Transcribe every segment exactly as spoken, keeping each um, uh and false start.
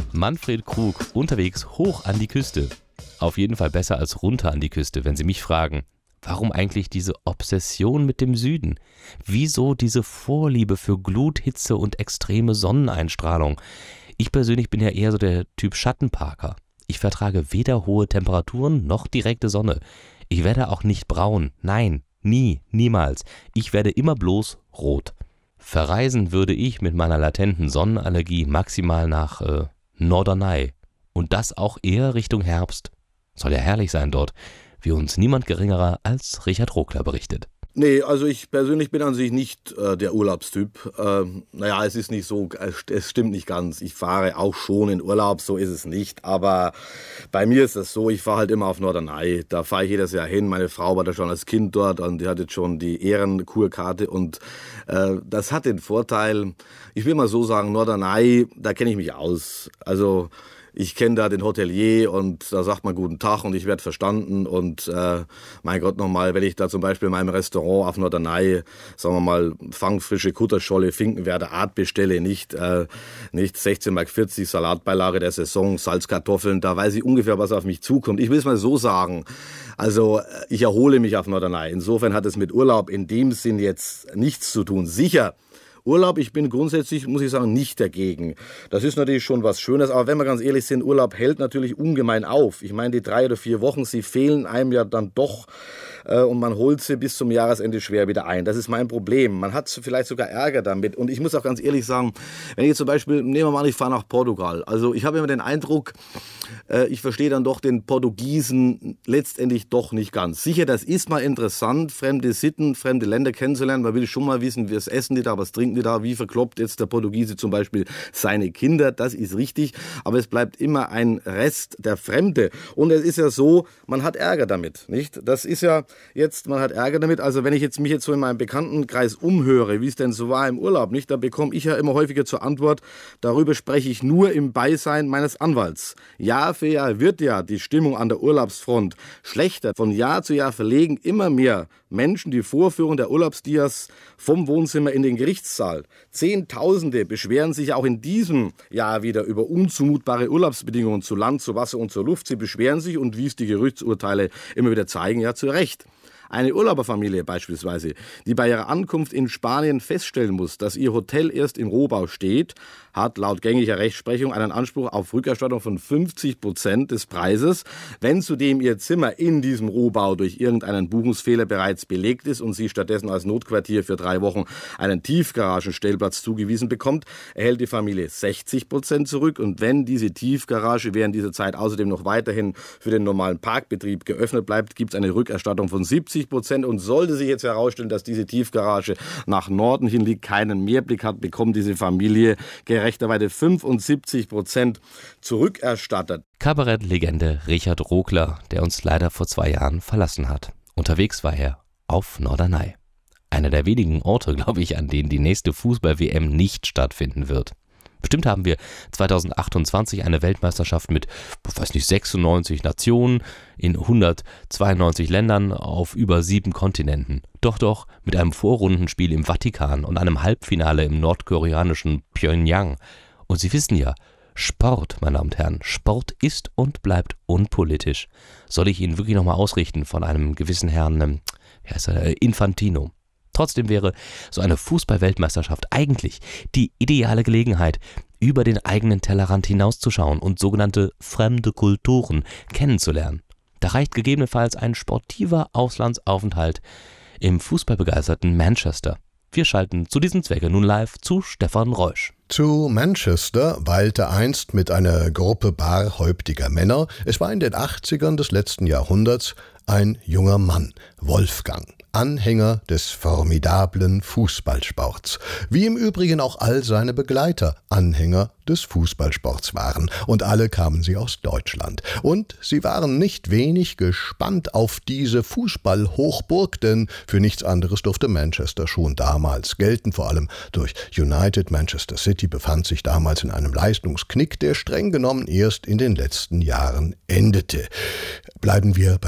Manfred Krug unterwegs hoch an die Küste. Auf jeden Fall besser als runter an die Küste, wenn Sie mich fragen. Warum eigentlich diese Obsession mit dem Süden? Wieso diese Vorliebe für Glut, Hitze und extreme Sonneneinstrahlung? Ich persönlich bin ja eher so der Typ Schattenparker. Ich vertrage weder hohe Temperaturen noch direkte Sonne. Ich werde auch nicht braun. Nein, nie, niemals. Ich werde immer bloß rot. Verreisen würde ich mit meiner latenten Sonnenallergie maximal nach äh, Norderney. Und das auch eher Richtung Herbst. Soll ja herrlich sein dort, wie uns niemand geringerer als Richard Rogler berichtet. Nee, also ich persönlich bin an sich nicht äh, der Urlaubstyp. Äh, naja, es ist nicht so, es stimmt nicht ganz. Ich fahre auch schon in Urlaub, so ist es nicht. Aber bei mir ist es so, ich fahre halt immer auf Norderney. Da fahre ich jedes Jahr hin. Meine Frau war da schon als Kind dort und die hat jetzt schon die Ehrenkurkarte. Und äh, das hat den Vorteil, ich will mal so sagen, Norderney, da kenne ich mich aus. Also ich kenne da den Hotelier und da sagt man guten Tag und ich werde verstanden und äh, mein Gott nochmal, wenn ich da zum Beispiel in meinem Restaurant auf Norderney, sagen wir mal, fangfrische Kutterscholle, Finkenwerder Art bestelle, nicht, äh, nicht sechzehn Mark vierzig Salatbeilage der Saison, Salzkartoffeln, da weiß ich ungefähr, was auf mich zukommt. Ich will es mal so sagen, also ich erhole mich auf Norderney. Insofern hat es mit Urlaub in dem Sinn jetzt nichts zu tun. Sicher, Urlaub, ich bin grundsätzlich, muss ich sagen, nicht dagegen. Das ist natürlich schon was Schönes, aber wenn wir ganz ehrlich sind, Urlaub hält natürlich ungemein auf. Ich meine, die drei oder vier Wochen, sie fehlen einem ja dann doch äh, und man holt sie bis zum Jahresende schwer wieder ein. Das ist mein Problem. Man hat vielleicht sogar Ärger damit und ich muss auch ganz ehrlich sagen, wenn ich jetzt zum Beispiel, nehmen wir mal an, ich fahre nach Portugal. Also ich habe immer den Eindruck, äh, ich verstehe dann doch den Portugiesen letztendlich doch nicht ganz. Sicher, das ist mal interessant, fremde Sitten, fremde Länder kennenzulernen. Man will schon mal wissen, wie es essen die da, was trinken da, wie verkloppt jetzt der Portugiese zum Beispiel seine Kinder, das ist richtig, aber es bleibt immer ein Rest der Fremde und es ist ja so, man hat Ärger damit, nicht? Das ist ja jetzt, man hat Ärger damit, also wenn ich jetzt mich jetzt so in meinem Bekanntenkreis umhöre, wie es denn so war im Urlaub, nicht? Da bekomme ich ja immer häufiger zur Antwort, darüber spreche ich nur im Beisein meines Anwalts. Jahr für Jahr wird ja die Stimmung an der Urlaubsfront schlechter, von Jahr zu Jahr verlegen immer mehr Menschen die Vorführung der Urlaubsdias vom Wohnzimmer in den Gerichtssaal. Zehntausende beschweren sich auch in diesem Jahr wieder über unzumutbare Urlaubsbedingungen zu Land, zu Wasser und zur Luft. Sie beschweren sich und wie es die Gerichtsurteile immer wieder zeigen, ja zu Recht. Eine Urlauberfamilie beispielsweise, die bei ihrer Ankunft in Spanien feststellen muss, dass ihr Hotel erst im Rohbau steht, hat laut gängiger Rechtsprechung einen Anspruch auf Rückerstattung von fünfzig Prozent des Preises, wenn zudem ihr Zimmer in diesem Rohbau durch irgendeinen Buchungsfehler bereits belegt ist und sie stattdessen als Notquartier für drei Wochen einen Tiefgaragenstellplatz zugewiesen bekommt, erhält die Familie sechzig Prozent zurück und wenn diese Tiefgarage während dieser Zeit außerdem noch weiterhin für den normalen Parkbetrieb geöffnet bleibt, gibt es eine Rückerstattung von siebzig Prozent und sollte sich jetzt herausstellen, dass diese Tiefgarage nach Norden hin liegt, keinen Mehrblick hat, bekommt diese Familie gerechterweise fünfundsiebzig Prozent zurückerstattet. Kabarettlegende Richard Rogler, der uns leider vor zwei Jahren verlassen hat. Unterwegs war er auf Norderney. Einer der wenigen Orte, glaube ich, an denen die nächste Fußball-W M nicht stattfinden wird. Bestimmt haben wir zweitausendachtundzwanzig eine Weltmeisterschaft mit, weiß nicht, sechsundneunzig Nationen in hundertzweiundneunzig Ländern auf über sieben Kontinenten. Doch, doch, mit einem Vorrundenspiel im Vatikan und einem Halbfinale im nordkoreanischen Pyongyang. Und Sie wissen ja, Sport, meine Damen und Herren, Sport ist und bleibt unpolitisch. Soll ich Ihnen wirklich nochmal ausrichten von einem gewissen Herrn, wie heißt er, Infantino. Trotzdem wäre so eine Fußball-Weltmeisterschaft eigentlich die ideale Gelegenheit, über den eigenen Tellerrand hinauszuschauen und sogenannte fremde Kulturen kennenzulernen. Da reicht gegebenenfalls ein sportiver Auslandsaufenthalt im fußballbegeisterten Manchester. Wir schalten zu diesem Zwecke nun live zu Stefan Reusch. Zu Manchester weilte einst mit einer Gruppe barhäuptiger Männer, es war in den achtzigern des letzten Jahrhunderts, ein junger Mann, Wolfgang, Anhänger des formidablen Fußballsports, wie im Übrigen auch all seine Begleiter Anhänger des Fußballsports waren, und alle kamen sie aus Deutschland. Und sie waren nicht wenig gespannt auf diese Fußballhochburg, denn für nichts anderes durfte Manchester schon damals gelten, vor allem durch United Manchester City befand sich damals in einem Leistungsknick, der streng genommen erst in den letzten Jahren endete. Bleiben wir bei den jungen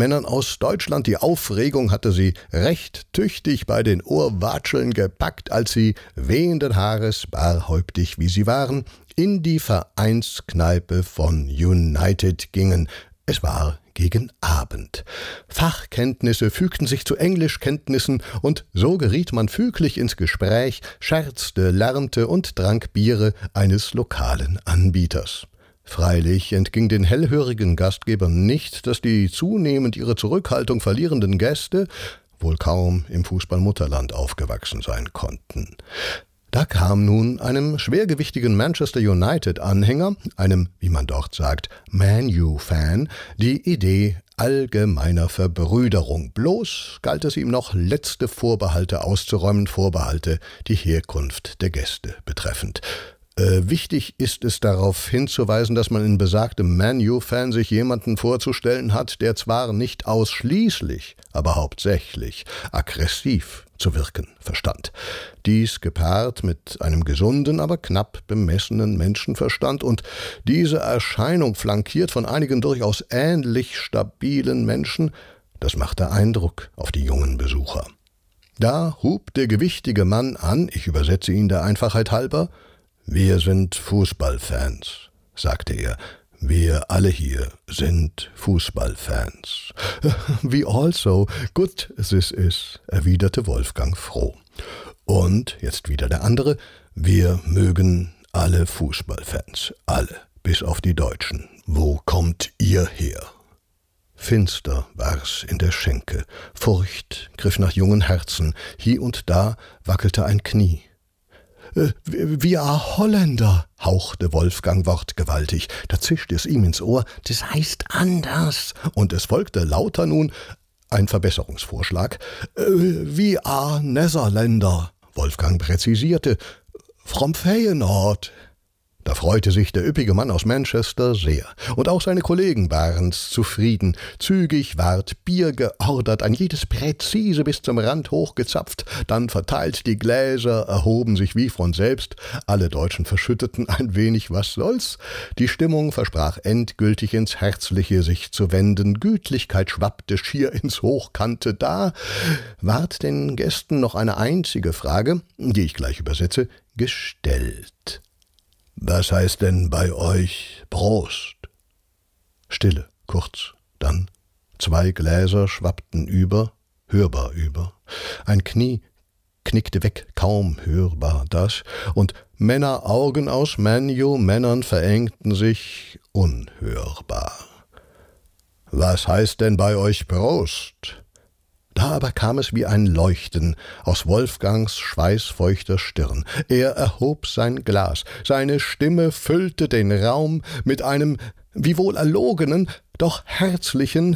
Männern aus Deutschland. Die Aufregung hatte sie recht tüchtig bei den Ohrwatscheln gepackt, als sie wehenden Haares, barhäuptig wie sie waren, in die Vereinskneipe von United gingen. Es war gegen Abend. Fachkenntnisse fügten sich zu Englischkenntnissen, und so geriet man füglich ins Gespräch, scherzte, lärmte und trank Biere eines lokalen Anbieters. Freilich entging den hellhörigen Gastgebern nicht, dass die zunehmend ihre Zurückhaltung verlierenden Gäste wohl kaum im Fußballmutterland aufgewachsen sein konnten. Da kam nun einem schwergewichtigen Manchester United-Anhänger, einem, wie man dort sagt, Man-U-Fan, die Idee allgemeiner Verbrüderung. Bloß galt es ihm noch, letzte Vorbehalte auszuräumen, Vorbehalte die Herkunft der Gäste betreffend. Äh, wichtig ist es, darauf hinzuweisen, dass man in besagtem Man-U-Fan sich jemanden vorzustellen hat, der zwar nicht ausschließlich, aber hauptsächlich aggressiv zu wirken verstand. Dies gepaart mit einem gesunden, aber knapp bemessenen Menschenverstand, und diese Erscheinung flankiert von einigen durchaus ähnlich stabilen Menschen, das machte Eindruck auf die jungen Besucher. Da hub der gewichtige Mann an, ich übersetze ihn der Einfachheit halber: »Wir sind Fußballfans«, sagte er. »Wir alle hier sind Fußballfans.« »We also, good this is«, erwiderte Wolfgang froh. Und jetzt wieder der andere: »Wir mögen alle Fußballfans, alle, bis auf die Deutschen. Wo kommt ihr her?« Finster war's in der Schenke, Furcht griff nach jungen Herzen, hie und da wackelte ein Knie. »Wir are Holländer«, hauchte Wolfgang wortgewaltig. Da zischte es ihm ins Ohr: »Das heißt anders.« Und es folgte lauter nun ein Verbesserungsvorschlag. »We are Netherländer«, Wolfgang präzisierte. »From Feyenoord.« Da freute sich der üppige Mann aus Manchester sehr. Und auch seine Kollegen waren's zufrieden. Zügig ward Bier geordert, ein jedes präzise bis zum Rand hochgezapft, dann verteilt, die Gläser erhoben sich wie von selbst, alle Deutschen verschütteten ein wenig, was soll's. Die Stimmung versprach endgültig ins Herzliche sich zu wenden, Gütlichkeit schwappte schier ins Hochkante. Da ward den Gästen noch eine einzige Frage, die ich gleich übersetze, gestellt. »Was heißt denn bei euch Prost?« Stille, kurz, dann zwei Gläser schwappten über, hörbar über. Ein Knie knickte weg, kaum hörbar das, und Männeraugen aus Man-U-Männern verengten sich unhörbar. »Was heißt denn bei euch Prost?« Da aber kam es wie ein Leuchten aus Wolfgangs schweißfeuchter Stirn. Er erhob sein Glas, seine Stimme füllte den Raum mit einem wiewohl erlogenen, doch herzlichen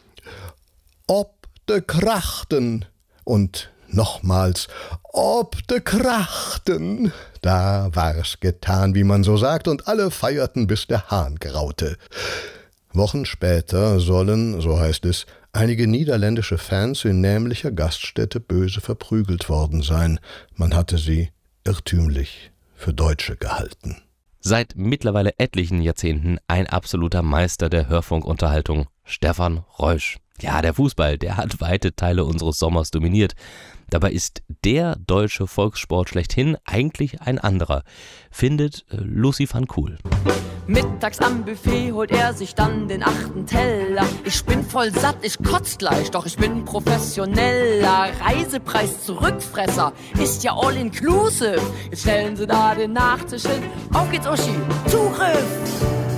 »Ob de Krachten« und nochmals »Ob de Krachten«. Da war's getan, wie man so sagt, und alle feierten, bis der Hahn graute. Wochen später sollen, so heißt es, einige niederländische Fans in nämlicher Gaststätte böse verprügelt worden sein. Man hatte sie irrtümlich für Deutsche gehalten. Seit mittlerweile etlichen Jahrzehnten ein absoluter Meister der Hörfunkunterhaltung, Stefan Reusch. Ja, der Fußball, der hat weite Teile unseres Sommers dominiert. Dabei ist der deutsche Volkssport schlechthin eigentlich ein anderer, findet äh, Lucy van Kuhl. Mittags am Buffet holt er sich dann den achten Teller. Ich bin voll satt, ich kotz gleich, doch ich bin professioneller. Reisepreis Zurückfresser, ist ja all inclusive. Jetzt stellen sie da den Nachtisch hin, auf geht's Uschi, Zugriff.